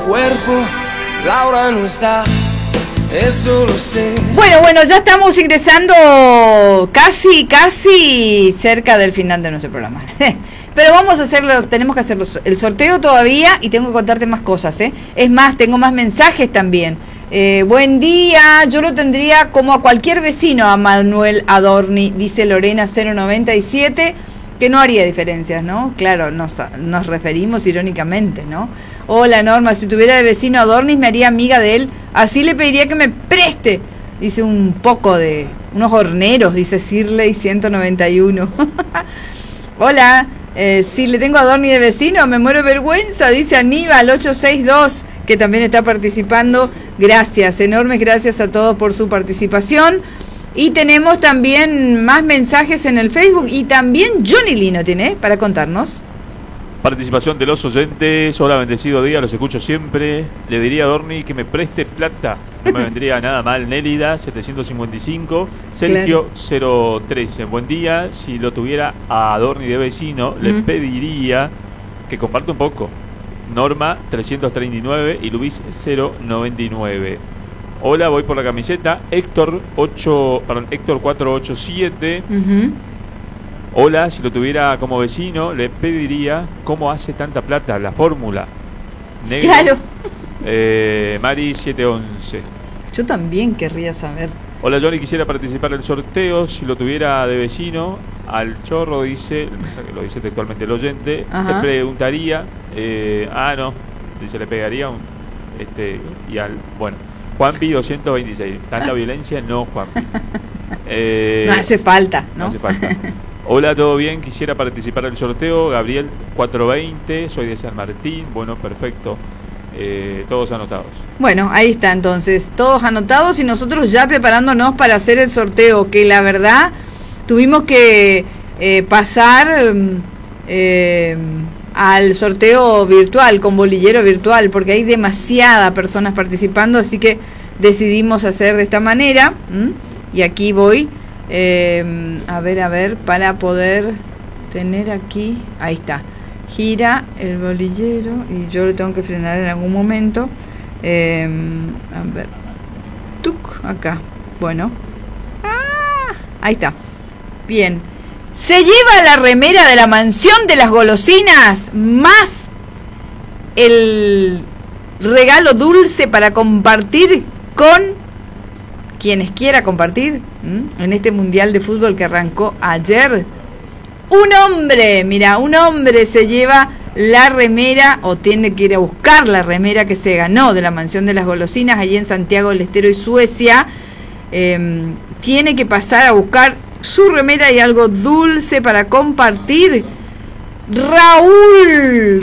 cuerpo, Laura no está, eso lo sé. Bueno, ya estamos ingresando casi cerca del final de nuestro programa. Pero vamos a hacerlo, tenemos que hacerlo el sorteo todavía y tengo que contarte más cosas, ¿eh? Es más, tengo más mensajes también. Buen día, yo lo tendría como a cualquier vecino, a Manuel Adorni, dice Lorena 097, que no haría diferencias, ¿no? Claro, nos referimos irónicamente, ¿no? Hola Norma, si tuviera de vecino Adorni me haría amiga de él, así le pediría que me preste, dice un poco de, unos horneros, dice Shirley 191. Hola. Si le tengo a Adorni de vecino, me muero de vergüenza, dice Aníbal 862, que también está participando. Gracias, enormes gracias a todos por su participación. Y tenemos también más mensajes en el Facebook y también Johnny Lino tiene para contarnos. Participación de los oyentes. Hola, bendecido día, los escucho siempre. Le diría a Adorni que me preste plata. No me vendría nada mal. Nélida 755. Sergio 03. Buen día. Si lo tuviera a Adorni de vecino, le pediría que comparta un poco. Norma 339 y Luis 099. Hola, voy por la camiseta. Héctor 487. Hola, si lo tuviera como vecino, le pediría cómo hace tanta plata, la fórmula. Negro, claro. Mari 711. Yo también querría saber. Hola, Johnny, quisiera participar del sorteo. Si lo tuviera de vecino, al chorro, dice, el mensaje lo dice textualmente el oyente, le preguntaría, no, dice, le pegaría y al, bueno, Juanpi 226. Tanta violencia, no, Juanpi. No hace falta, ¿no? No hace falta. Hola, ¿todo bien? Quisiera participar del sorteo. Gabriel 420, soy de San Martín. Bueno, perfecto. Todos anotados. Bueno, ahí está entonces, todos anotados y nosotros ya preparándonos para hacer el sorteo, que la verdad tuvimos que pasar al sorteo virtual, con bolillero virtual, porque hay demasiadas personas participando, así que decidimos hacer de esta manera. Y aquí voy. A ver, para poder tener aquí, ahí está, gira el bolillero y yo lo tengo que frenar en algún momento. A ver, acá, bueno, ahí está, bien. Se lleva la remera de la mansión de las golosinas más el regalo dulce para compartir con quienes quiera compartir en este mundial de fútbol que arrancó ayer. Un hombre se lleva la remera o tiene que ir a buscar la remera que se ganó de la mansión de las golosinas allí en Santiago del Estero y Suecia. Tiene que pasar a buscar su remera y algo dulce para compartir. Raúl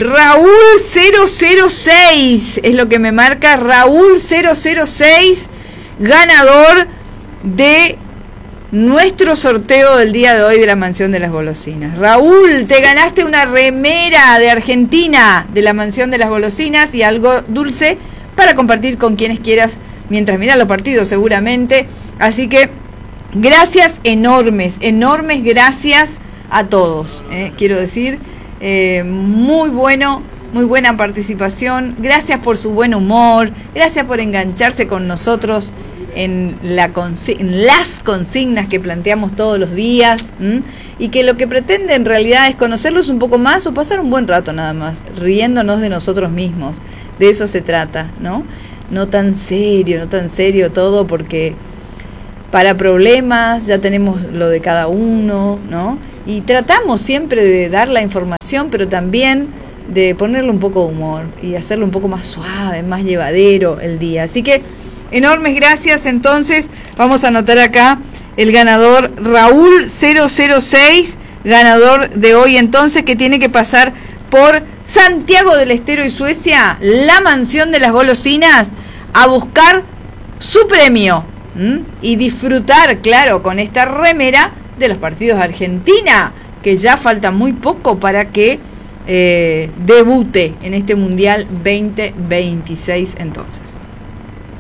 006 es lo que me marca. Raúl 006, ganador de nuestro sorteo del día de hoy de la mansión de las golosinas. Raúl, te ganaste una remera de Argentina de la mansión de las golosinas y algo dulce para compartir con quienes quieras mientras miras los partidos seguramente. Así que gracias enormes gracias a todos, quiero decir, muy buena participación, gracias por su buen humor, gracias por engancharse con nosotros en las consignas que planteamos todos los días, y que lo que pretende en realidad es conocerlos un poco más o pasar un buen rato nada más, riéndonos de nosotros mismos. De eso se trata, ¿no? No tan serio todo, porque para problemas ya tenemos lo de cada uno, ¿no? Y tratamos siempre de dar la información, pero también de ponerle un poco de humor y hacerlo un poco más suave, más llevadero el día. Así que enormes gracias. Entonces vamos a anotar acá el ganador Raúl 006, ganador de hoy entonces, que tiene que pasar por Santiago del Estero y Suecia, la mansión de las golosinas, a buscar su premio y disfrutar, claro, con esta remera de los partidos de Argentina, que ya falta muy poco para que debute en este Mundial 2026 entonces.